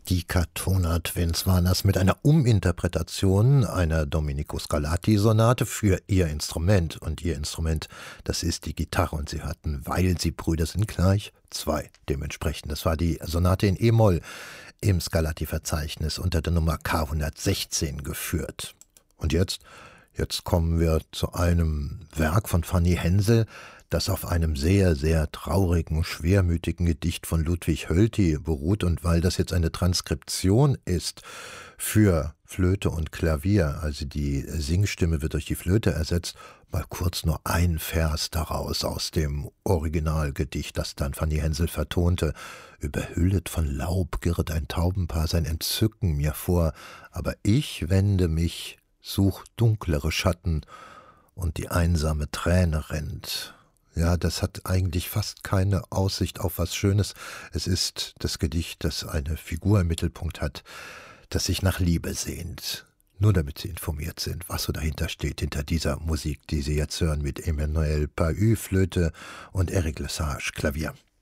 Die Catona Twins waren das mit einer Uminterpretation einer Domenico Scarlatti-Sonate für ihr Instrument. Und ihr Instrument, das ist die Gitarre. Und sie hatten, weil sie Brüder sind, gleich zwei dementsprechend. Das war die Sonate in E-Moll im Scarlatti-Verzeichnis unter der Nummer K116 geführt. Und jetzt kommen wir zu einem Werk von Fanny Hensel, das auf einem sehr, sehr traurigen, schwermütigen Gedicht von Ludwig Hölty beruht. Und weil das jetzt eine Transkription ist für Flöte und Klavier, also die Singstimme wird durch die Flöte ersetzt, mal kurz nur ein Vers daraus aus dem Originalgedicht, das dann Fanny Hensel vertonte. Überhüllet von Laub girrt ein Taubenpaar sein Entzücken mir vor, aber ich wende mich, such dunklere Schatten, und die einsame Träne rennt. Ja, das hat eigentlich fast keine Aussicht auf was Schönes. Es ist das Gedicht, das eine Figur im Mittelpunkt hat, das sich nach Liebe sehnt. Nur damit Sie informiert sind, was so dahinter steht, hinter dieser Musik, die Sie jetzt hören mit Emmanuel Pahud, Flöte und Eric Lesage, Klavier.